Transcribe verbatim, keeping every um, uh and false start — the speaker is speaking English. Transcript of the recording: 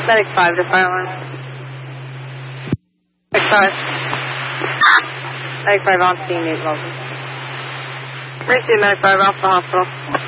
Medic five to fire one. Medic five. Medic five on scene, eight level. Mercy, Medic five off the hospital.